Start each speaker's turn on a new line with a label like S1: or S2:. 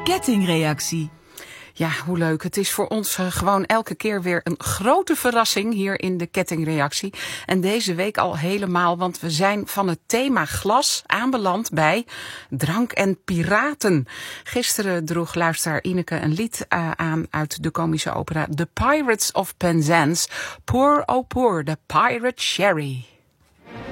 S1: kettingreactie.
S2: Ja, hoe leuk. Het is voor ons gewoon elke keer weer een grote verrassing hier in de kettingreactie. En deze week al helemaal, want we zijn van het thema glas aanbeland bij drank en piraten. Gisteren droeg luisteraar Ineke een lied aan uit de komische opera The Pirates of Penzance. Pour, oh pour, the pirate sherry.